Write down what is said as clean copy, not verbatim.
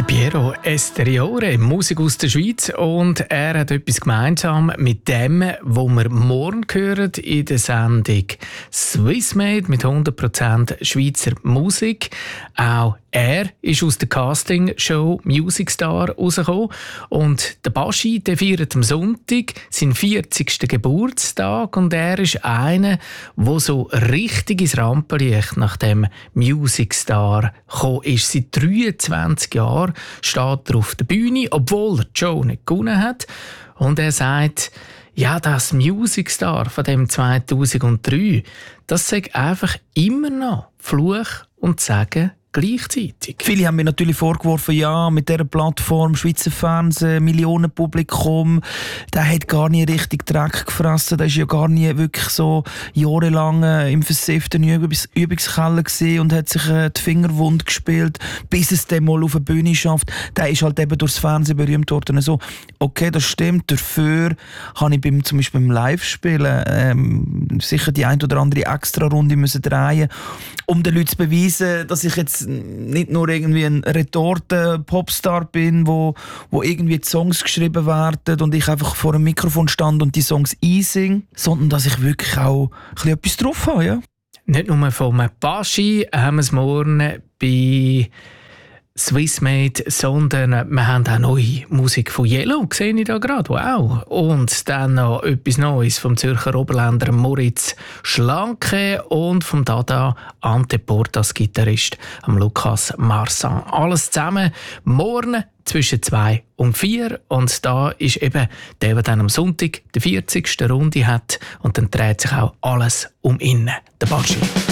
Piero Esteriore, Musik aus der Schweiz, und er hat etwas gemeinsam mit dem, wo wir morgen hören in der Sendung Swissmade mit 100% Schweizer Musik. Auch er ist aus der Castingshow Music Star rausgekommen, und der Baschi, der feiert am Sonntag seinen 40. Geburtstag, und er ist einer, der so richtig ins Rampenlicht nach dem Music Star gekommen ist. Seit 23 Jahren steht er auf der Bühne, obwohl er die Show nicht gewonnen hat. Und er sagt, ja, das Music Star von dem 2003, das sagt einfach immer noch Fluch und Segen gleichzeitig. Viele haben mir natürlich vorgeworfen, ja, mit dieser Plattform, Schweizer Fernsehen, Millionenpublikum, der hat gar nie richtig Dreck gefressen, der ist ja gar nie wirklich so jahrelang im versifften Übungskeller gewesen und hat sich die Finger wund gespielt, bis es dann mal auf die Bühne schafft. Der ist halt eben durchs Fernsehen berühmt worden. So, okay, das stimmt, dafür habe ich zum Beispiel beim Live-Spielen sicher die ein oder andere Extra-Runde müssen drehen, um den Leuten zu beweisen, dass ich jetzt nicht nur irgendwie ein Retorten-Popstar bin, wo irgendwie die Songs geschrieben werden und ich einfach vor einem Mikrofon stand und die Songs einsinge, sondern dass ich wirklich auch etwas drauf habe. Ja? Nicht nur vom Baschi haben wir es morgen bei Swissmade, sondern wir haben auch neue Musik von Yellow, sehe ich da gerade, wow. Und dann noch etwas Neues vom Zürcher Oberländer Moritz Schlanke und vom Dada Ante Portas Gitarrist Lukas Marsan. Alles zusammen morgen zwischen 2 und 4, und da ist eben der dann am Sonntag die 40. Runde hat, und dann dreht sich auch alles um ihn, der Baschi.